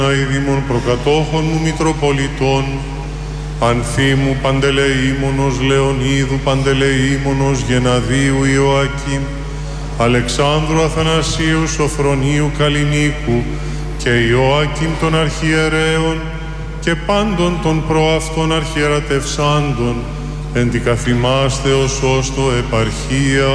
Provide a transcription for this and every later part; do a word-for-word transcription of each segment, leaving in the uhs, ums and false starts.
αηδήμων προκατόχων μου Μητροπολιτών, Ανθίμου Παντελεήμονος, Λεωνίδου Παντελεήμονος, Γεναδίου Ιωακήμ, Αλεξάνδρου Αθανασίου Σοφρονίου Καλλινίκου και Ιωακήμ των αρχιερέων και πάντων των προαυτών αρχιερατευσάντων, εν τη καθημάς Θεοσώστο επαρχία,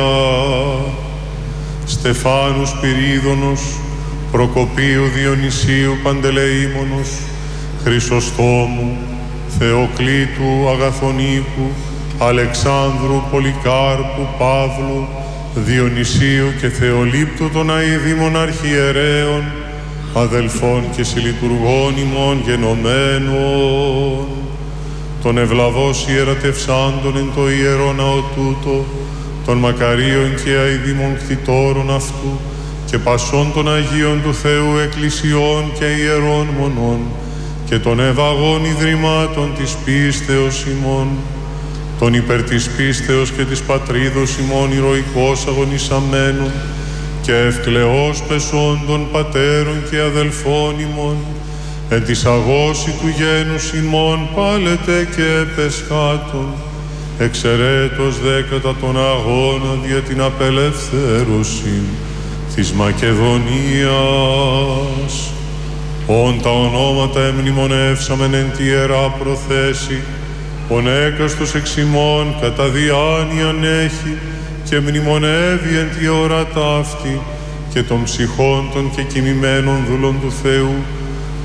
Στεφάνου Σπυρίδωνος, Προκοπίου Διονυσίου Παντελεήμονος, Χρυσοστόμου, Θεοκλήτου Αγαθονίκου, Αλεξάνδρου Πολυκάρπου Παύλου, Διονυσίου και Θεολύπτου των αηδήμων αρχιερέων, αδελφών και συλλειτουργών ημών γενομένων, των ευλαβώς ιερατευσάντων εν το ιερό ναό τούτο, των μακαρίων και αηδήμων κτητόρων αυτού και πασών των Αγίων του Θεού εκκλησιών και ιερών μονών και των ευαγών ιδρυμάτων της πίστεως ημών, των υπέρ της πίστεως και της πατρίδος ημών ηρωικώς αγωνισαμένων και ευκλαιώς πεσόντων πατέρων και αδελφών ημών, εν της αγώση του γένους ημών πάλετε και επεσχάτων, εξαιρέτως δέκατα τον αγώνα δια την απελευθέρωση της Μακεδονίας. Ον τα ονόματα εμνημονεύσαμεν εν τη ιερά προθέση, ον έκαστος εξ ημών κατά διάνοιαν έχει και μνημονεύει εν τη ώρα ταύτη και των ψυχών των και κοιμημένων δούλων του Θεού,